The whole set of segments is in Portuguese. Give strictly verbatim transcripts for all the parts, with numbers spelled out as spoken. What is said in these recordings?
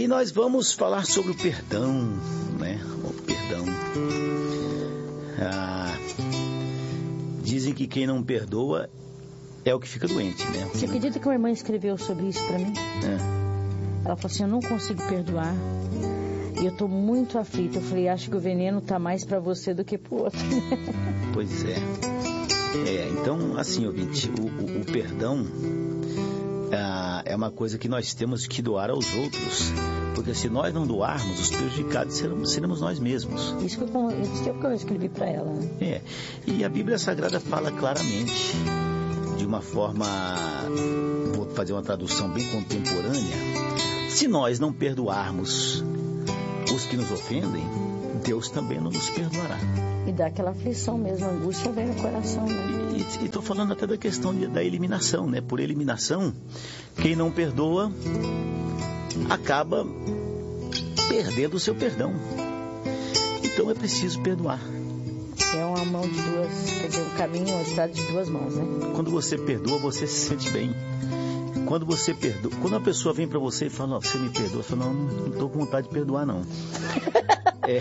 E nós vamos falar sobre o perdão, né? O perdão. Ah, dizem que quem não perdoa é o que fica doente, né? Você acredita que uma irmã escreveu sobre isso pra mim? É. Ela falou assim, eu não consigo perdoar. E eu tô muito aflita. Eu falei, acho que o veneno tá mais pra você do que pro outro. Pois é. É, então, assim, ouvinte, o, o, o perdão ah, é uma coisa que nós temos que doar aos outros. Porque se nós não doarmos, os prejudicados seremos, seremos nós mesmos. Isso que eu, isso que eu escrevi pra ela. Né? É. E a Bíblia Sagrada fala claramente, de uma forma, vou fazer uma tradução bem contemporânea, se nós não perdoarmos os que nos ofendem, Deus também não nos perdoará. E dá aquela aflição mesmo, a angústia vem no coração, né? E estou falando até da questão de, da eliminação, né? Por eliminação, quem não perdoa acaba perdendo o seu perdão. Então é preciso perdoar. É uma mão de duas, quer dizer, um caminho, uma estrada de duas mãos, né? Quando você perdoa, você se sente bem. Quando você perdoa, quando a pessoa vem para você e fala, oh, você me perdoa, você fala, não, não estou com vontade de perdoar, não. É.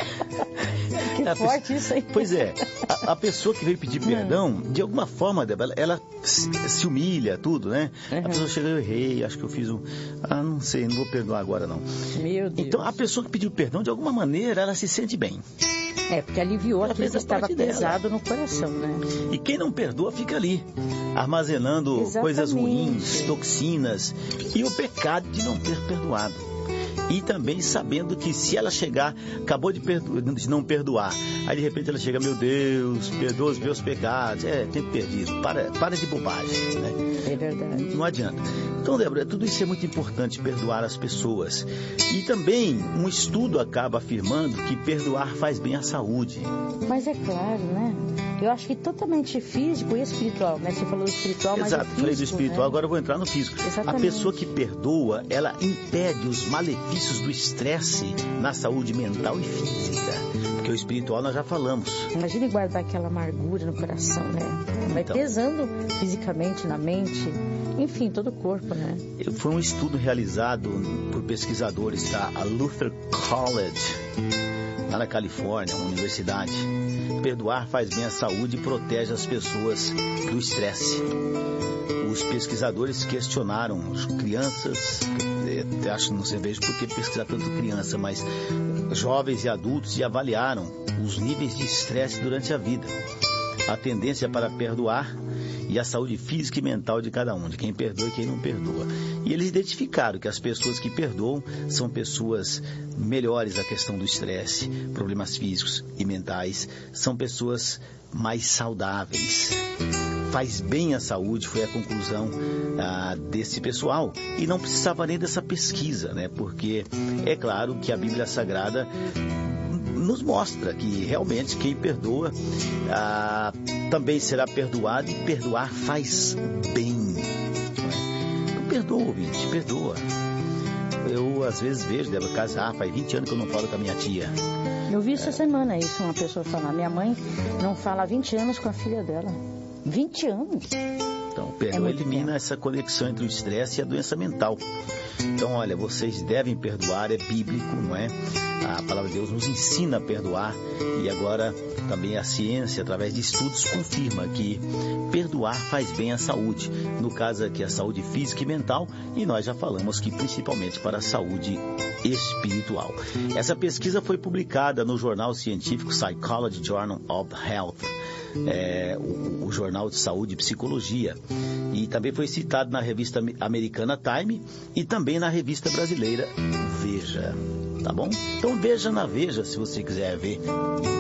Que a forte pessoa, isso aí. Pois é, a, a pessoa que veio pedir perdão, de alguma forma, ela, ela se, se humilha, tudo, né? Uhum. A pessoa chega, eu errei, acho que eu fiz um... Ah, não sei, não vou perdoar agora, não. Meu Deus. Então, a pessoa que pediu perdão, de alguma maneira, ela se sente bem. É, porque aliviou ela aquilo que estava pesado no coração, né? E quem não perdoa fica ali, armazenando Exatamente. Coisas ruins, toxinas, e o pecado de não ter perdoado. E também sabendo que se ela chegar, acabou de, perdo... de não perdoar, aí de repente ela chega, meu Deus, perdoa os meus pecados, é, tempo perdido, para, para de bobagem, né? É verdade. Não adianta. Então, Débora, tudo isso é muito importante, perdoar as pessoas. E também um estudo acaba afirmando que perdoar faz bem à saúde. Mas é claro, né? Eu acho que totalmente físico e espiritual, né? Você falou do espiritual, mas Exato, é físico, falei do espiritual, né? agora eu vou entrar no físico. Exatamente. A pessoa que perdoa, ela impede os malefícios do estresse na saúde mental e física. Porque o espiritual nós já falamos. Imagine guardar aquela amargura no coração, né? Vai então, pesando fisicamente, na mente, enfim, todo o corpo, né? Foi um estudo realizado por pesquisadores da Luther College, lá na Califórnia, uma universidade. Perdoar faz bem à saúde e protege as pessoas do estresse. Os pesquisadores questionaram as crianças, eu acho que não sei vejo por que pesquisar tanto criança, mas jovens e adultos, e avaliaram os níveis de estresse durante a vida, a tendência para perdoar e a saúde física e mental de cada um, de quem perdoa e quem não perdoa. E eles identificaram que as pessoas que perdoam são pessoas melhores na questão do estresse, problemas físicos e mentais, são pessoas mais saudáveis. Faz bem à saúde, foi a conclusão ah, desse pessoal. E não precisava nem dessa pesquisa, né? Porque é claro que a Bíblia Sagrada nos mostra que realmente quem perdoa ah, também será perdoado, e perdoar faz bem. Então, perdoa, ouvinte, perdoa. Eu às vezes vejo, devo casar, faz vinte anos que eu não falo com a minha tia. Eu vi essa é... semana isso, uma pessoa falar, minha mãe não fala há vinte anos com a filha dela. vinte anos? Então, perdoa, é elimina tempo. Essa conexão entre o estresse e a doença mental. Então, olha, vocês devem perdoar, é bíblico, não é? A palavra de Deus nos ensina a perdoar, e agora também a ciência, através de estudos, confirma que perdoar faz bem à saúde. No caso aqui, a saúde física e mental, e nós já falamos que principalmente para a saúde espiritual. Essa pesquisa foi publicada no jornal científico Psychology Journal of Health, é, o, o jornal de saúde e psicologia, e também foi citado na revista americana Time e também na revista brasileira Veja, tá bom? Então veja na Veja se você quiser ver.